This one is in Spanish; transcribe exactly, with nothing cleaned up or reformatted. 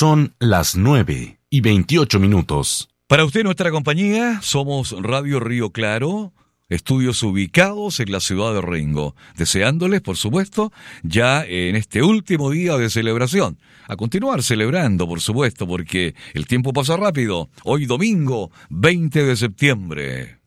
Son las nueve y veintiocho minutos. Para usted nuestra compañía, somos Radio Río Claro, estudios ubicados en la ciudad de Rengo, deseándoles, por supuesto, ya en este último día de celebración, a continuar celebrando, por supuesto, porque el tiempo pasa rápido, hoy domingo, veinte de septiembre.